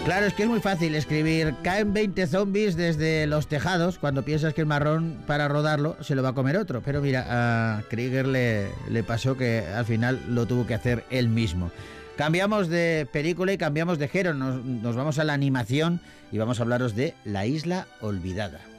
Claro, es que es muy fácil escribir caen 20 zombies desde los tejados cuando piensas que el marrón para rodarlo se lo va a comer otro. Pero mira, a Krieger le pasó que al final lo tuvo que hacer él mismo. Cambiamos de película y cambiamos de género, nos vamos a la animación y vamos a hablaros de La Isla Olvidada.